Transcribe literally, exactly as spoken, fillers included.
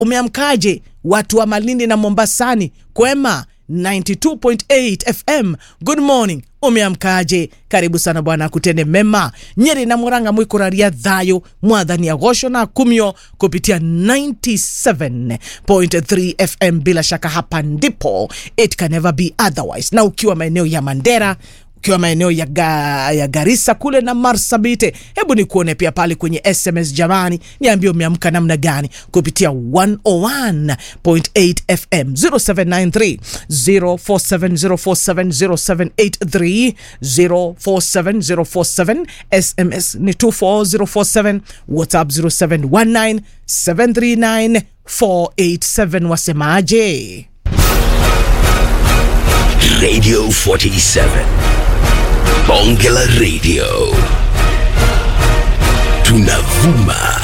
Umeamkaje watu wa Malindi na Mombasani? Kwema ninety-two point eight F M. Good morning. Umeamkaje? Karibu sana bwana, kutende mema. Nyeri na Muranga mwikuraria dhayo, mwadhani ya gosho na kumyo kupitia ninety-seven point three F M. Bila shaka hapa ndipo it can never be otherwise. Na ukiwa maeneo ya Mandera, ukiwa maeneo ya, ga, ya Garissa kule na Marsabit, hebu ni kuone pia pale kwenye S M S jamani, niambie umeamka namna gani kupitia one oh one point eight F M. Zero seven nine three zero four seven zero four seven zero seven eight three zero four seven zero four seven. S M S ni two four zero four seven. WhatsApp zero seven one nine seven three nine four eight seven. Wasemaje? Radio forty-seven Bongela Radio tunavuma.